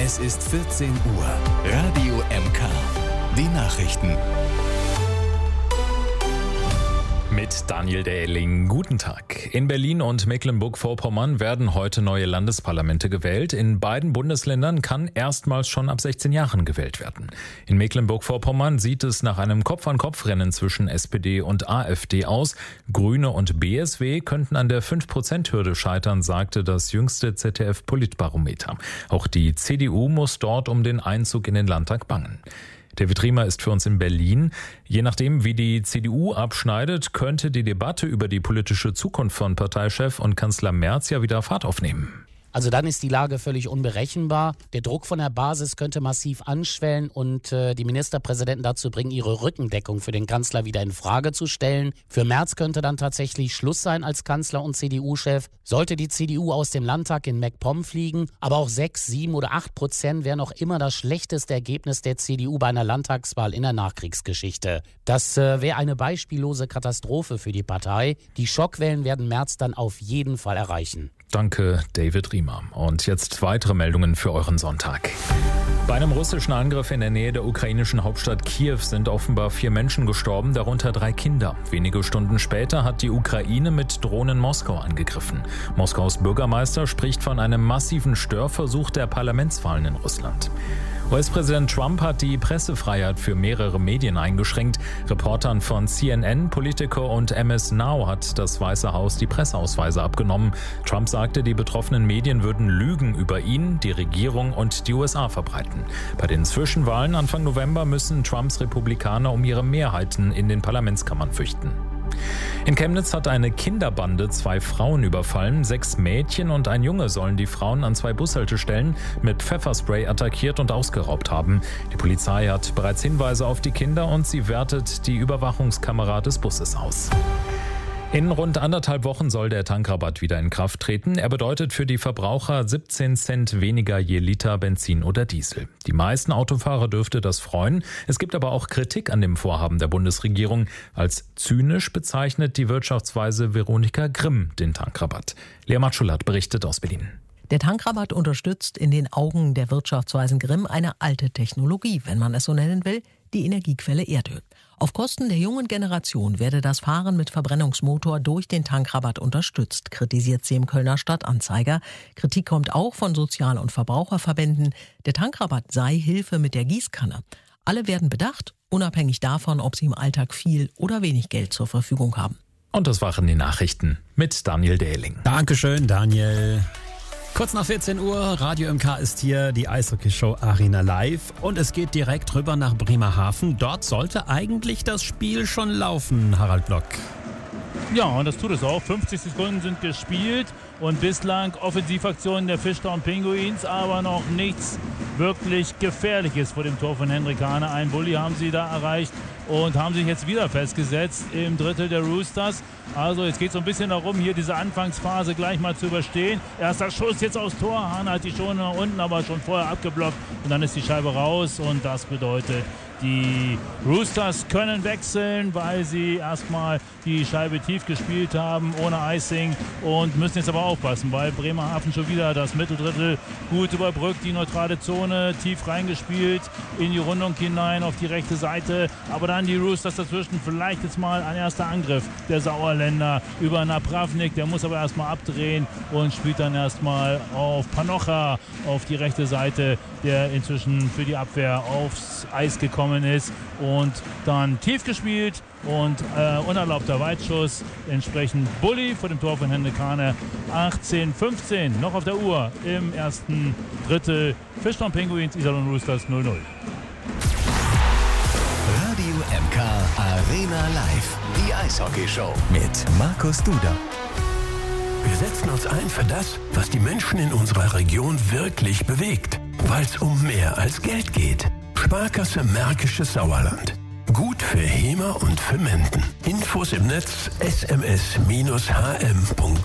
Es ist 14 Uhr. Radio MK. Die Nachrichten. Mit Daniel Dehling. Guten Tag. In Berlin und Mecklenburg-Vorpommern werden heute neue Landesparlamente gewählt. In beiden Bundesländern kann erstmals schon ab 16 Jahren gewählt werden. In Mecklenburg-Vorpommern sieht es nach einem Kopf-an-Kopf-Rennen zwischen SPD und AfD aus. Grüne und BSW könnten an der 5%-Hürde scheitern, sagte das jüngste ZDF-Politbarometer. Auch die CDU muss dort um den Einzug in den Landtag bangen. David Riemer ist für uns in Berlin. Je nachdem, wie die CDU abschneidet, könnte die Debatte über die politische Zukunft von Parteichef und Kanzler Merz ja wieder Fahrt aufnehmen. Also dann ist die Lage völlig unberechenbar. Der Druck von der Basis könnte massiv anschwellen und die Ministerpräsidenten dazu bringen, ihre Rückendeckung für den Kanzler wieder in Frage zu stellen. Für Merz könnte dann tatsächlich Schluss sein als Kanzler und CDU-Chef. Sollte die CDU aus dem Landtag in MacPom fliegen, aber auch 6, 7 oder 8% wäre noch immer das schlechteste Ergebnis der CDU bei einer Landtagswahl in der Nachkriegsgeschichte. Das wäre eine beispiellose Katastrophe für die Partei. Die Schockwellen werden Merz dann auf jeden Fall erreichen. Danke, David Riemer. Und jetzt weitere Meldungen für euren Sonntag. Bei einem russischen Angriff in der Nähe der ukrainischen Hauptstadt Kiew sind offenbar 4 Menschen gestorben, darunter 3 Kinder. Wenige Stunden später hat die Ukraine mit Drohnen Moskau angegriffen. Moskaus Bürgermeister spricht von einem massiven Störversuch der Parlamentswahlen in Russland. US-Präsident Trump hat die Pressefreiheit für mehrere Medien eingeschränkt. Reportern von CNN, Politico und MS Now hat das Weiße Haus die Presseausweise abgenommen. Trump sagte, die betroffenen Medien würden Lügen über ihn, die Regierung und die USA verbreiten. Bei den Zwischenwahlen Anfang November müssen Trumps Republikaner um ihre Mehrheiten in den Parlamentskammern fürchten. In Chemnitz hat eine Kinderbande 2 Frauen überfallen. 6 Mädchen und ein Junge sollen die Frauen an 2 Bushaltestellen mit Pfefferspray attackiert und ausgeraubt haben. Die Polizei hat bereits Hinweise auf die Kinder und sie wertet die Überwachungskamera des Busses aus. In rund 1,5 Wochen soll der Tankrabatt wieder in Kraft treten. Er bedeutet für die Verbraucher 17 Cent weniger je Liter Benzin oder Diesel. Die meisten Autofahrer dürfte das freuen. Es gibt aber auch Kritik an dem Vorhaben der Bundesregierung. Als zynisch bezeichnet die Wirtschaftsweise Veronika Grimm den Tankrabatt. Lea Matschulat berichtet aus Berlin. Der Tankrabatt unterstützt in den Augen der Wirtschaftsweisen Grimm eine alte Technologie, wenn man es so nennen will, die Energiequelle Erdöl. Auf Kosten der jungen Generation werde das Fahren mit Verbrennungsmotor durch den Tankrabatt unterstützt, kritisiert sie im Kölner Stadtanzeiger. Kritik kommt auch von Sozial- und Verbraucherverbänden. Der Tankrabatt sei Hilfe mit der Gießkanne. Alle werden bedacht, unabhängig davon, ob sie im Alltag viel oder wenig Geld zur Verfügung haben. Und das waren die Nachrichten mit Daniel Dehling. Dankeschön, Daniel. Kurz nach 14 Uhr, Radio MK ist hier, die Eishockey-Show Arena Live und es geht direkt rüber nach Bremerhaven. Dort sollte eigentlich das Spiel schon laufen, Harald Block. Ja, und das tut es auch. 50 Sekunden sind gespielt und bislang Offensivaktionen der Fischtown Penguins, aber noch nichts wirklich Gefährliches vor dem Tor von Henrik Hahne. Ein Bulli haben sie da erreicht und haben sich jetzt wieder festgesetzt im Drittel der Roosters. Also jetzt geht es so ein bisschen darum, hier diese Anfangsphase gleich mal zu überstehen. Erster Schuss jetzt aufs Tor. Hahne hat die schon nach unten, aber schon vorher abgeblockt und dann ist die Scheibe raus und das bedeutet, die Roosters können wechseln, weil sie erstmal die Scheibe tief gespielt haben, ohne Icing und müssen jetzt aber aufpassen, weil Bremerhaven schon wieder das Mitteldrittel gut überbrückt, die neutrale Zone tief reingespielt, in die Rundung hinein auf die rechte Seite, aber dann die Roosters dazwischen, vielleicht jetzt mal ein erster Angriff der Sauerländer über Napravnik, der muss aber erstmal abdrehen und spielt dann erstmal auf Panocha auf die rechte Seite, der inzwischen für die Abwehr aufs Eis gekommen ist und dann tief gespielt und unerlaubter Weitschuss, entsprechend Bulli vor dem Tor von Henrik Hahne. 18:15 noch auf der Uhr im ersten Drittel. Fischtown Penguins, Iserlohn Roosters 0:0. Radio MK Arena Live, die Eishockey-Show mit Markus Duda. Wir setzen uns ein für das, was die Menschen in unserer Region wirklich bewegt, weil es um mehr als Geld geht. Sparkasse Märkisches Sauerland. Gut für Hemer und für Menden. Infos im Netz sms-hm.de